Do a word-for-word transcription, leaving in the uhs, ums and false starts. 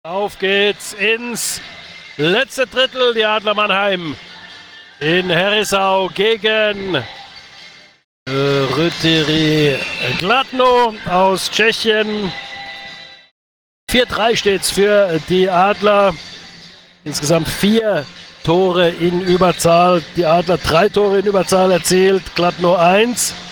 Auf geht's ins letzte Drittel. Die Adler Mannheim in Herisau gegen äh, Rytiri Kladno aus Tschechien. vier drei steht's für die Adler. Insgesamt vier Tore in Überzahl. Die Adler drei Tore in Überzahl erzielt, Kladno eins.